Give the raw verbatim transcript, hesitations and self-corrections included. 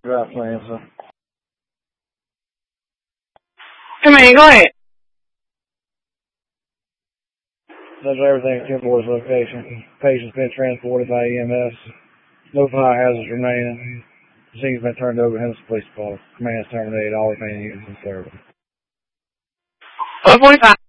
Right plan, so. Hey man, go ahead. That's everything at Kenmore's location. Patient's been transported by E M S. No fire hazards remaining. The scene's been turned over to Henderson Police Department. Command's terminated all remaining units in service. one forty-five.